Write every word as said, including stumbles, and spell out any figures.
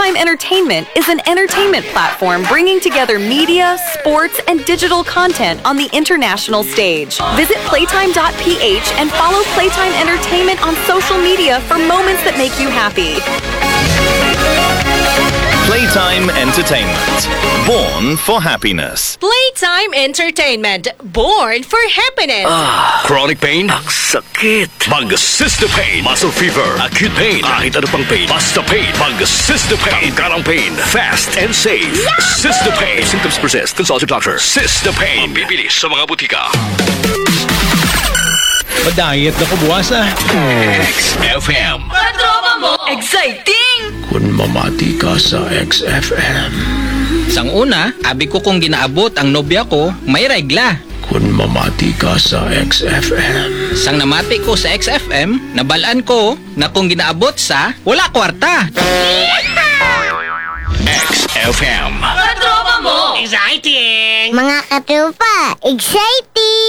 Playtime Entertainment is an entertainment platform bringing together media, sports, and digital content on the international stage. Visit playtime dot p h and follow Playtime Entertainment on social media for moments that make you happy. Playtime Entertainment. Born for happiness. Playtime Entertainment. Born for happiness. Ah, chronic pain? Ang sakit. Mag-Cystopain. Muscle fever. Acute pain. Kahit ano pang pain. Basta pain. Mag-Cystopain. Karang pain. Fast and safe. Cystopain. If symptoms persist, consult your doctor. Cystopain. Mabibili sa mga butika. Pa-diet na ko buwas ah. X F M. Patropa mo! Exciting! Kung mamati ka sa X F M. Sang una, abi ko kung ginaabot ang nobya ko, may regla. Kung mamati ka sa X F M. Sang namati ko sa X F M, nabalaan ko na kung ginaabot sa wala kwarta. X F M. Patropa mo! Exciting! Mga katropa, exciting!